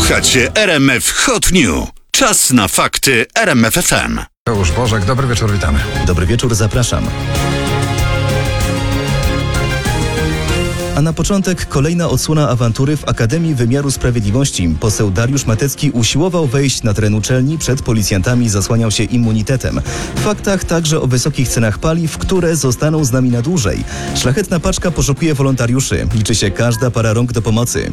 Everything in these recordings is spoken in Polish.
Słuchacie RMF Hot News. Czas na fakty RMF FM. Mateusz Bożek, dobry wieczór, witamy. Dobry wieczór, zapraszam. A na początek kolejna odsłona awantury w Akademii Wymiaru Sprawiedliwości. Poseł Dariusz Matecki usiłował wejść na teren uczelni, przed policjantami zasłaniał się immunitetem. W faktach także o wysokich cenach paliw, które zostaną z nami na dłużej. Szlachetna paczka poszukuje wolontariuszy. Liczy się każda para rąk do pomocy.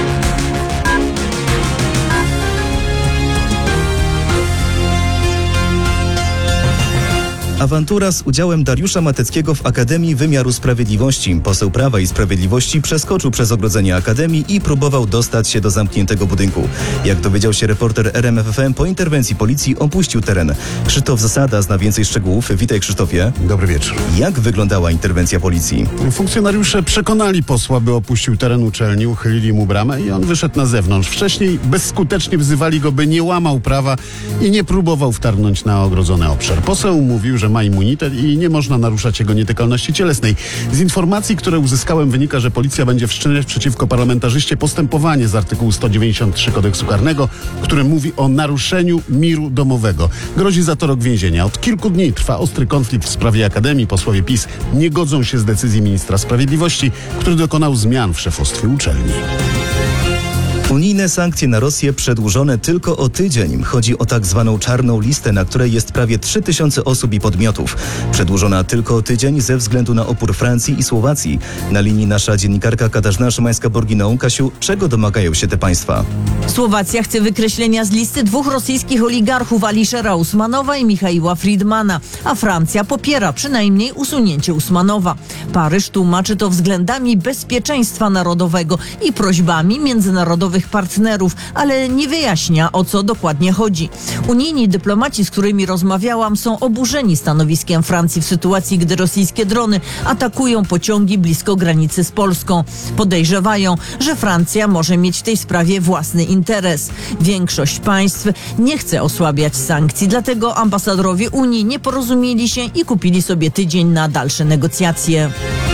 Awantura z udziałem Dariusza Mateckiego w Akademii Wymiaru Sprawiedliwości. Poseł Prawa i Sprawiedliwości przeskoczył przez ogrodzenie Akademii i próbował dostać się do zamkniętego budynku. Jak dowiedział się reporter RMF FM, po interwencji policji opuścił teren. Krzysztof Zasada zna więcej szczegółów. Witaj, Krzysztofie. Dobry wieczór. Jak wyglądała interwencja policji? Funkcjonariusze przekonali posła, by opuścił teren uczelni, uchylili mu bramę i on wyszedł na zewnątrz. Wcześniej bezskutecznie wzywali go, by nie łamał prawa i nie próbował wtargnąć na ogrodzony obszar. Poseł mówił, że ma immunitet i nie można naruszać jego nietykalności cielesnej. Z informacji, które uzyskałem, wynika, że policja będzie wszczynać przeciwko parlamentarzyście postępowanie z artykułu 193 Kodeksu Karnego, który mówi o naruszeniu miru domowego. Grozi za to rok więzienia. Od kilku dni trwa ostry konflikt w sprawie Akademii. Posłowie PiS nie godzą się z decyzji ministra sprawiedliwości, który dokonał zmian w szefostwie uczelni. Unijne sankcje na Rosję przedłużone tylko o tydzień. Chodzi o tak zwaną czarną listę, na której jest prawie 3000 osób i podmiotów. Przedłużona tylko o tydzień ze względu na opór Francji i Słowacji. Na linii nasza dziennikarka Katarzyna Szymańska-Borginą. Kasiu, czego domagają się te państwa? Słowacja chce wykreślenia z listy 2 rosyjskich oligarchów, Aliszera Usmanowa i Michaiła Friedmana, a Francja popiera przynajmniej usunięcie Usmanowa. Paryż tłumaczy to względami bezpieczeństwa narodowego i prośbami międzynarodowych partnerów, ale nie wyjaśnia, o co dokładnie chodzi. Unijni dyplomaci, z którymi rozmawiałam, są oburzeni stanowiskiem Francji w sytuacji, gdy rosyjskie drony atakują pociągi blisko granicy z Polską. Podejrzewają, że Francja może mieć w tej sprawie własny interes. Większość państw nie chce osłabiać sankcji, dlatego ambasadorowie Unii nie porozumieli się i kupili sobie tydzień na dalsze negocjacje.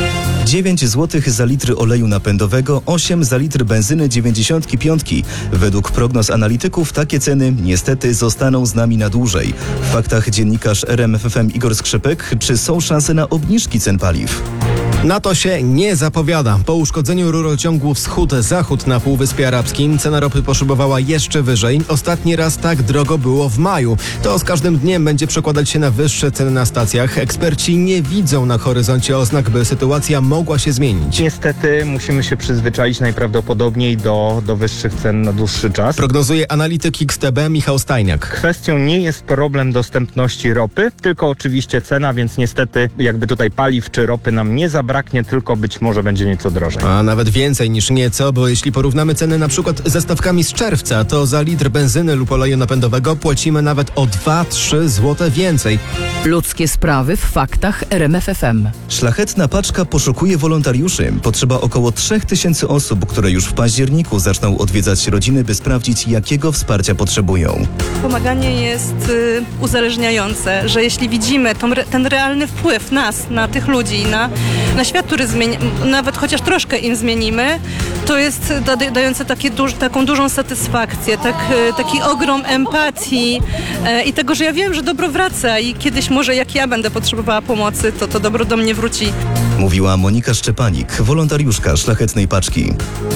9 zł za litr oleju napędowego, 8 za litr benzyny 95. Według prognoz analityków takie ceny niestety zostaną z nami na dłużej. W faktach dziennikarz RMF FM Igor Skrzypek. Czy są szanse na obniżki cen paliw? Na to się nie zapowiada. Po uszkodzeniu rurociągu wschód-zachód na Półwyspie Arabskim cena ropy poszybowała jeszcze wyżej. Ostatni raz tak drogo było w maju. To z każdym dniem będzie przekładać się na wyższe ceny na stacjach. Eksperci nie widzą na horyzoncie oznak, by sytuacja mogła się zmienić. Niestety musimy się przyzwyczaić najprawdopodobniej do wyższych cen na dłuższy czas. Prognozuje analityk XTB Michał Stajniak. Kwestią nie jest problem dostępności ropy, tylko oczywiście cena, więc niestety jakby tutaj paliw czy ropy nam nie zabraknie, tylko być może będzie nieco drożej. A nawet więcej niż nieco, bo jeśli porównamy ceny na przykład ze stawkami z czerwca, to za litr benzyny lub oleju napędowego płacimy nawet o 2-3 zł więcej. Ludzkie sprawy w faktach RMF FM. Szlachetna paczka poszukuje wolontariuszy. Potrzeba około 3000 osób, które już w październiku zaczną odwiedzać rodziny, by sprawdzić, jakiego wsparcia potrzebują. Pomaganie jest uzależniające, że jeśli widzimy ten realny wpływ nas, na tych ludzi, na świat, który nawet chociaż troszkę im zmienimy, to jest dające taką dużą satysfakcję, taki ogrom empatii i tego, że ja wiem, że dobro wraca i kiedyś może jak ja będę potrzebowała pomocy, to dobro do mnie wróci. Mówiła Monika Szczepanik, wolontariuszka Szlachetnej Paczki.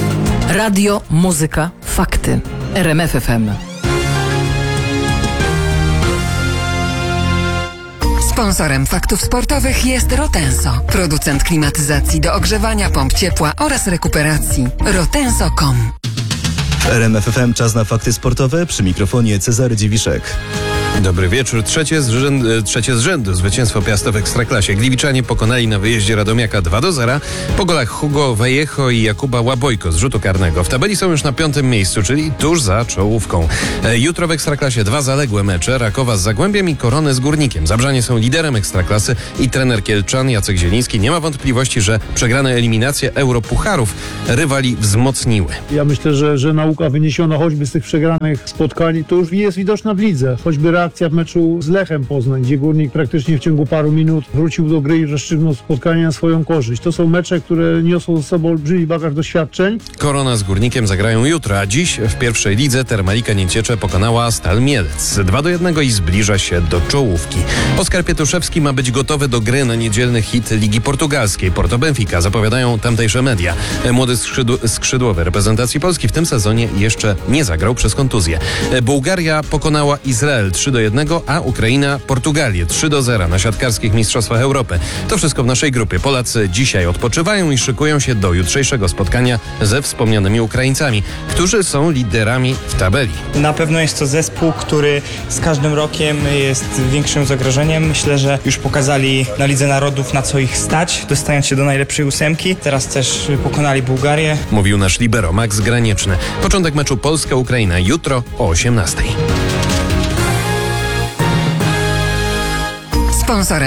Radio, muzyka, fakty. RMF FM. Sponsorem faktów sportowych jest Rotenso, producent klimatyzacji do ogrzewania, pomp ciepła oraz rekuperacji. Rotenso.com. W RMF FM czas na fakty sportowe. Przy mikrofonie Cezary Dziewiszek. Dobry wieczór. Trzecie z rzędu zwycięstwo Piasta w Ekstraklasie. Gliwiczanie pokonali na wyjeździe Radomiaka 2-0 po golach Hugo Vallejo i Jakuba Łabojko z rzutu karnego. W tabeli są już na 5. miejscu, czyli tuż za czołówką. Jutro w Ekstraklasie 2 zaległe mecze. Rakowa z Zagłębiem i Korony z Górnikiem. Zabrzanie są liderem Ekstraklasy i trener Kielczan Jacek Zieliński nie ma wątpliwości, że przegrane eliminacje Europucharów rywali wzmocniły. Ja myślę, że nauka wyniesiona choćby z tych przegranych spotkań to już jest widoczna w lidze. Choćby raz reakcja w meczu z Lechem Poznań, gdzie Górnik praktycznie w ciągu paru minut wrócił do gry i rozstrzygnął spotkanie na swoją korzyść. To są mecze, które niosą ze sobą olbrzymi bagaż doświadczeń. Korona z Górnikiem zagrają jutro, a dziś w pierwszej lidze Termalika Nieciecze pokonała Stal Mielec 2-1 i zbliża się do czołówki. Oskar Pietuszewski ma być gotowy do gry na niedzielny hit Ligi Portugalskiej. Porto Benfica, zapowiadają tamtejsze media. Młody skrzydłowy reprezentacji Polski w tym sezonie jeszcze nie zagrał przez kontuzję. Bułgaria pokonała Izrael 3-1, a Ukraina Portugalię 3-0 na siatkarskich Mistrzostwach Europy. To wszystko w naszej grupie. Polacy dzisiaj odpoczywają i szykują się do jutrzejszego spotkania ze wspomnianymi Ukraińcami, którzy są liderami w tabeli. Na pewno jest to zespół, który z każdym rokiem jest większym zagrożeniem. Myślę, że już pokazali na Lidze Narodów, na co ich stać, dostając się do najlepszej ósemki. Teraz też pokonali Bułgarię. Mówił nasz libero Max Granieczny. Początek meczu Polska-Ukraina jutro o 18:00. Sponsorem